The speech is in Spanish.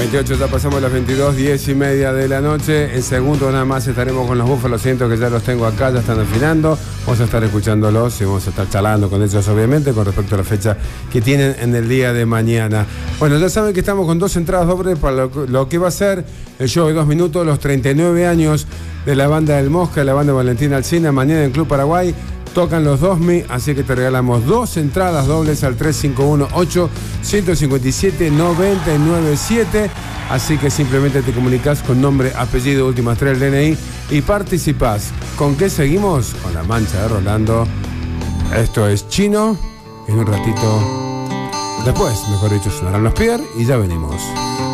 28, ya pasamos las 22, 10:30 de la noche. En segundo nada más estaremos con los Búfalos. Siento que ya los tengo acá, ya están afinando. Vamos a estar escuchándolos y vamos a estar charlando con ellos, obviamente, con respecto a la fecha que tienen en el día de mañana. Bueno, ya saben que estamos con 2 entradas dobles para lo que va a ser el show de 2 minutos, los 39 años de la banda del Mosca, la banda Valentina Alsina, mañana en Club Paraguay. Tocan los Dosmi, así que te regalamos 2 entradas dobles al 351-8-157-997. Así que simplemente te comunicas con nombre, apellido, últimas 3 del DNI y participás. ¿Con qué seguimos? Con La Mancha de Rolando. Esto es Chino. En un ratito, después, mejor dicho, sonarán los Pierre y ya venimos.